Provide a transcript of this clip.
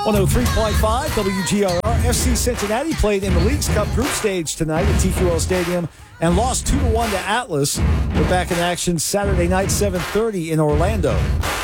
103.5 WGRR. FC Cincinnati played in the Leagues Cup group stage tonight at TQL Stadium and lost 2-1 to Atlas. We're back in action Saturday night, 7:30 in Orlando.